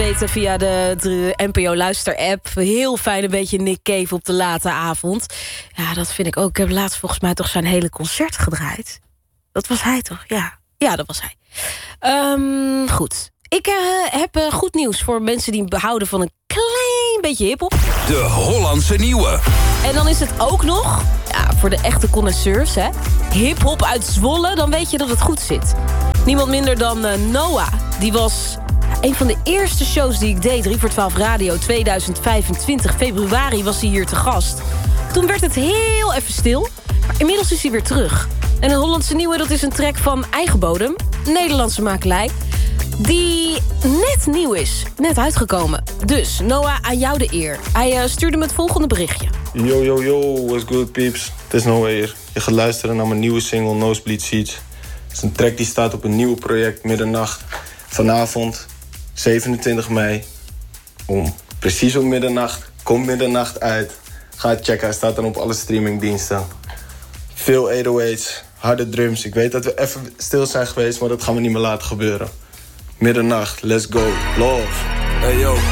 weten via de NPO Luister-app. Heel fijn, een beetje Nick Cave op de late avond. Ja, dat vind ik ook. Ik heb laatst volgens mij toch zijn hele concert gedraaid. Dat was hij toch? Ja, dat was hij. Goed. Ik heb goed nieuws voor mensen die behouden van een klein beetje hiphop. De Hollandse Nieuwe. En dan is het ook nog, voor de echte connoisseurs, hè, hiphop uit Zwolle, dan weet je dat het goed zit. Niemand minder dan Noah. Die was een van de eerste shows die ik deed, 3 voor 12 Radio 2025. Februari was hij hier te gast. Toen werd het heel even stil, maar inmiddels is hij weer terug. En een Hollandse Nieuwe, dat is een track van eigen bodem, Nederlandse makelij, die net nieuw is, net uitgekomen. Dus, Noah, aan jou de eer. Hij stuurde me het volgende berichtje. Yo, what's good, peeps? Het is Noah hier. Je gaat luisteren naar mijn nieuwe single Nosebleed Seeds. Het is een track die staat op een nieuw project Middernacht. Vanavond, 27 mei, precies om middernacht, komt Middernacht uit. Ga het checken, hij staat dan op alle streamingdiensten. Veel 808's, harde drums. Ik weet dat we even stil zijn geweest, maar dat gaan we niet meer laten gebeuren. Middernacht, let's go, love. Hey yo.